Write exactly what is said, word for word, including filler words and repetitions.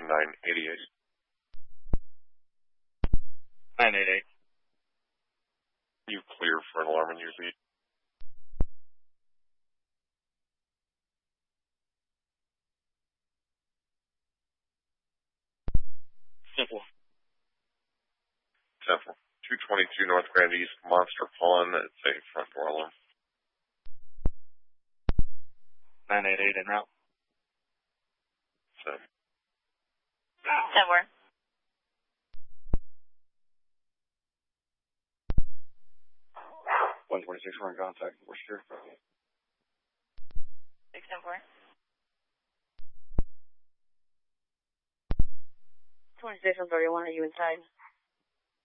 nine eighty-eight. nine eighty-eight. You clear for an alarm in your lead. Simple. Simple. two twenty-two North Grand East, Monster Pond. It's a front door alarm. nine eighty-eight en route. Seven. Somewhere. one twenty-six, we're in contact. We're sure. six ten four. twenty-six on thirty-one, are you inside?